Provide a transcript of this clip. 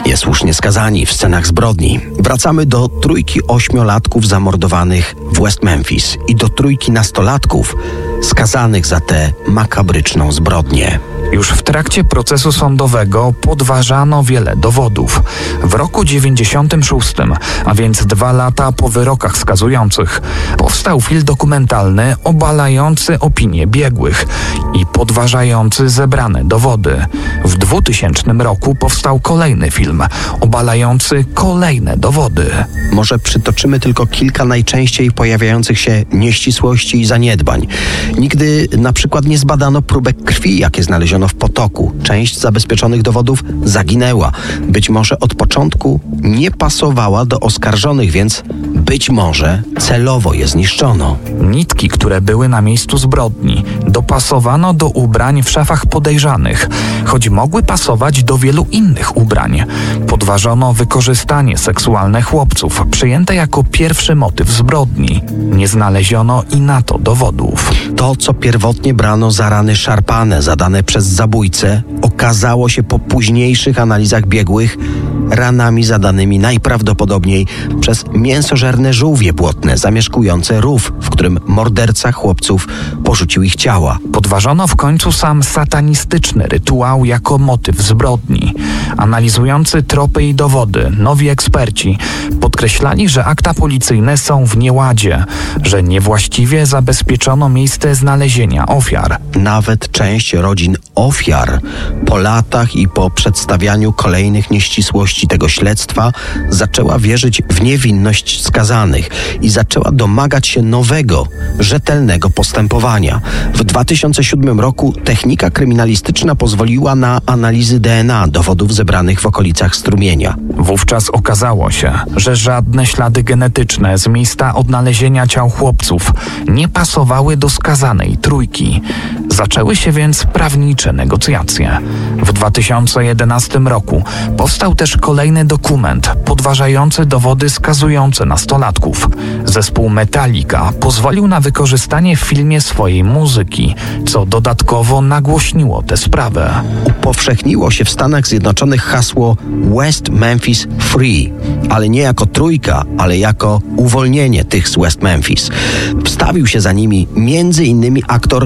niesłusznie skazani w scenach zbrodni. Wracamy do trójki 8-latków zamordowanych w West Memphis i do trójki nastolatków skazanych za tę makabryczną zbrodnię. Już w trakcie procesu sądowego podważano wiele dowodów. W roku 96, a więc 2 lata po wyrokach skazujących, powstał film dokumentalny obalający opinie biegłych i podważający zebrane dowody. W 2000 roku powstał kolejny film obalający kolejne dowody. Może przytoczymy tylko kilka najczęściej pojawiających się nieścisłości i zaniedbań. Nigdy na przykład nie zbadano próbek krwi, jakie znaleziono w potoku. Część zabezpieczonych dowodów zaginęła. Być może od początku nie pasowała do oskarżonych, więc być może celowo je zniszczono. Nitki, które były na miejscu zbrodni, dopasowano do ubrań w szafach podejrzanych, choć mogły pasować do wielu innych ubrań. Podważono wykorzystanie seksualne chłopców, przyjęte jako pierwszy motyw zbrodni. Nie znaleziono i na to dowodów. To, co pierwotnie brano za rany szarpane zadane przez zabójcę, okazało się po późniejszych analizach biegłych ranami zadanymi najprawdopodobniej przez mięsożerne żółwie błotne zamieszkujące rów, w którym morderca chłopców porzucił ich ciała. Podważono w końcu sam satanistyczny rytuał jako motyw zbrodni. Analizujący tropy i dowody, nowi eksperci podkreślali, że akta policyjne są w nieładzie, że niewłaściwie zabezpieczono miejsce znalezienia ofiar. Nawet część rodzin ofiar po latach i po przedstawianiu kolejnych nieścisłości tego śledztwa zaczęła wierzyć w niewinność skazanych i zaczęła domagać się nowego, rzetelnego postępowania. W 2007 roku technika kryminalistyczna pozwoliła na analizy DNA dowodów zebranych w okolicach strumienia. Wówczas okazało się, że żadne ślady genetyczne z miejsca odnalezienia ciał chłopców nie pasowały do skazanej trójki. Zaczęły się więc prawnicze negocjacje. W 2011 roku powstał też kolejny dokument podważający dowody skazujące nastolatków. Zespół Metallica pozwolił na wykorzystanie w filmie swojej muzyki, co dodatkowo nagłośniło tę sprawę. Upowszechniło się w Stanach Zjednoczonych hasło West Memphis Free, ale nie jako trójka, ale jako uwolnienie tych z West Memphis. Wstawił się za nimi m.in. aktor